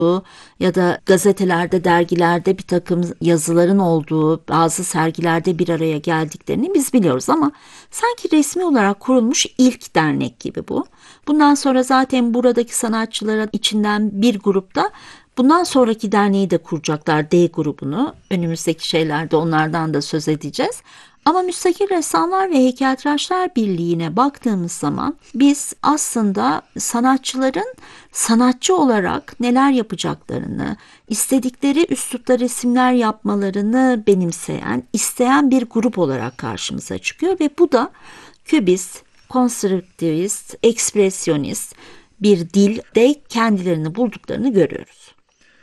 ya da gazetelerde, dergilerde bir takım yazıların olduğu, bazı sergilerde bir araya geldiklerini biz biliyoruz ama sanki resmi olarak kurulmuş ilk dernek gibi bu. Bundan sonra zaten buradaki sanatçıların içinden bir grupta bundan sonraki derneği de kuracaklar, D grubunu. Önümüzdeki şeylerde onlardan da söz edeceğiz. Ama Müstakil Ressamlar ve Heykeltıraşlar Birliği'ne baktığımız zaman biz aslında sanatçıların sanatçı olarak neler yapacaklarını, istedikleri üslupta resimler yapmalarını benimseyen, isteyen bir grup olarak karşımıza çıkıyor ve bu da kübist, konstrüktivist, ekspresyonist bir dilde kendilerini bulduklarını görüyoruz.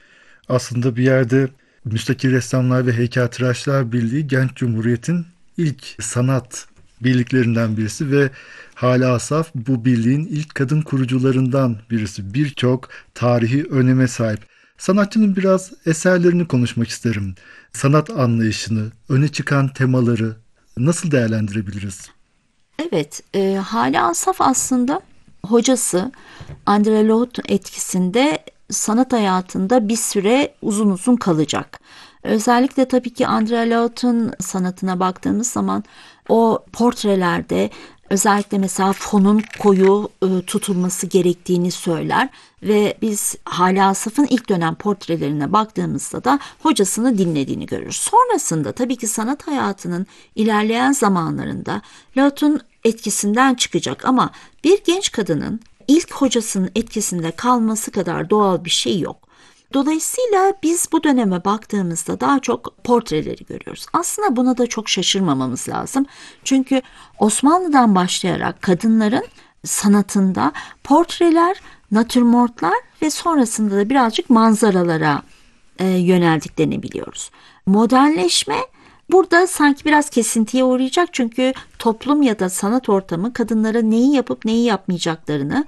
Aslında bir yerde Müstakil Ressamlar ve Heykeltıraşlar Birliği Genç Cumhuriyet'in ilk sanat birliklerinden birisi ve Hale Asaf bu birliğin ilk kadın kurucularından birisi. Birçok tarihi öneme sahip. Sanatçının biraz eserlerini konuşmak isterim. Sanat anlayışını, öne çıkan temaları nasıl değerlendirebiliriz? Evet, Hale Asaf aslında hocası André Lhote etkisinde sanat hayatında bir süre uzun uzun kalacak. Özellikle tabii ki André Lhote'un sanatına baktığımız zaman o portrelerde özellikle mesela fonun koyu tutulması gerektiğini söyler ve biz Hale Asaf'ın ilk dönem portrelerine baktığımızda da hocasını dinlediğini görürüz. Sonrasında tabii ki sanat hayatının ilerleyen zamanlarında Lhote'un etkisinden çıkacak ama bir genç kadının ilk hocasının etkisinde kalması kadar doğal bir şey yok. Dolayısıyla biz bu döneme baktığımızda daha çok portreleri görüyoruz. Aslında buna da çok şaşırmamamız lazım. Çünkü Osmanlı'dan başlayarak kadınların sanatında portreler, natürmortlar ve sonrasında da birazcık manzaralara yöneldiklerini biliyoruz. Modernleşme burada sanki biraz kesintiye uğrayacak çünkü toplum ya da sanat ortamı kadınlara neyi yapıp neyi yapmayacaklarını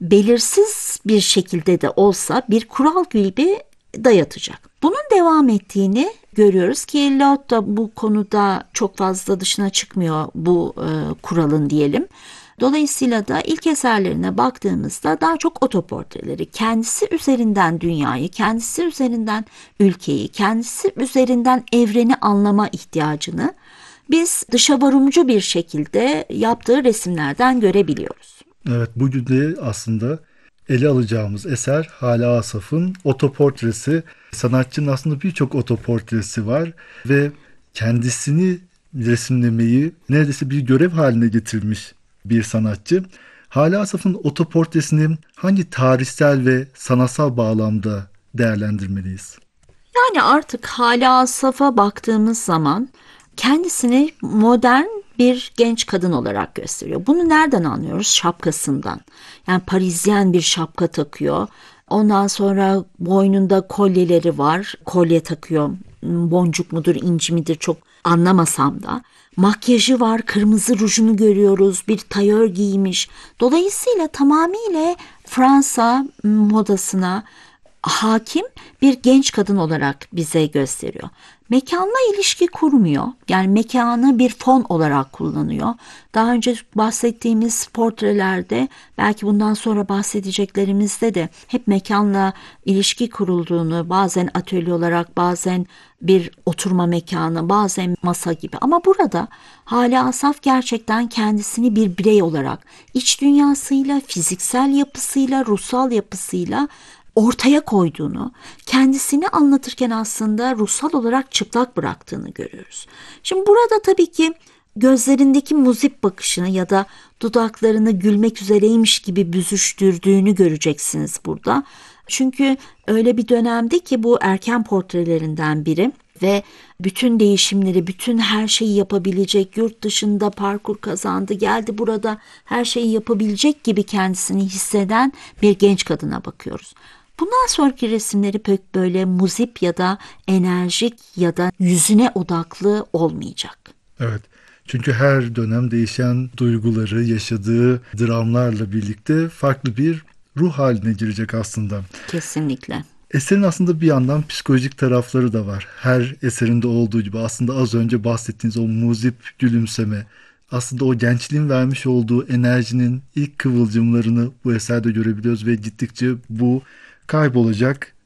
belirsiz bir şekilde de olsa bir kural gibi dayatacak. Bunun devam ettiğini görüyoruz ki Laut da bu konuda çok fazla dışına çıkmıyor bu kuralın diyelim. Dolayısıyla da ilk eserlerine baktığımızda daha çok otoportreleri, kendisi üzerinden dünyayı, kendisi üzerinden ülkeyi, kendisi üzerinden evreni anlama ihtiyacını biz dışa vurumcu bir şekilde yaptığı resimlerden görebiliyoruz. Evet, bugün de aslında ele alacağımız eser Hale Asaf'ın otoportresi. Sanatçının aslında birçok otoportresi var ve kendisini resimlemeyi neredeyse bir görev haline getirmiş bir sanatçı. Hale Asaf'ın otoportresini hangi tarihsel ve sanatsal bağlamda değerlendirmeliyiz? Yani artık Hale Asaf'a baktığımız zaman kendisini modern bir genç kadın olarak gösteriyor. Bunu nereden anlıyoruz? Şapkasından. Yani Parisyen bir şapka takıyor. Ondan sonra boynunda kolyeleri var. Kolye takıyor. Boncuk mudur, inci midir çok anlamasam da. Makyajı var, kırmızı rujunu görüyoruz, bir tayör giymiş. Dolayısıyla tamamıyla Fransa modasına hakim bir genç kadın olarak bize gösteriyor. Mekanla ilişki kurmuyor. Yani mekanı bir fon olarak kullanıyor. Daha önce bahsettiğimiz portrelerde belki bundan sonra bahsedeceklerimizde de hep mekanla ilişki kurulduğunu, bazen atölye olarak, bazen bir oturma mekanı, bazen masa gibi. Ama burada Hale Asaf gerçekten kendisini bir birey olarak iç dünyasıyla, fiziksel yapısıyla, ruhsal yapısıyla ortaya koyduğunu, kendisini anlatırken aslında ruhsal olarak çıplak bıraktığını görüyoruz. Şimdi burada tabii ki gözlerindeki muzip bakışını ya da dudaklarını gülmek üzereymiş gibi büzüştürdüğünü göreceksiniz burada. Çünkü öyle bir dönemdi ki bu erken portrelerinden biri ve bütün değişimleri, bütün her şeyi yapabilecek, yurt dışında parkur kazandı, geldi burada her şeyi yapabilecek gibi kendisini hisseden bir genç kadına bakıyoruz. Bundan sonraki resimleri pek böyle muzip ya da enerjik ya da yüzüne odaklı olmayacak. Evet. Çünkü her dönem değişen duyguları, yaşadığı dramlarla birlikte farklı bir ruh haline girecek aslında. Kesinlikle. Eserin aslında bir yandan psikolojik tarafları da var. Her eserinde olduğu gibi aslında az önce bahsettiğiniz o muzip gülümseme, aslında o gençliğin vermiş olduğu enerjinin ilk kıvılcımlarını bu eserde görebiliyoruz ve gittikçe bu kaybolacak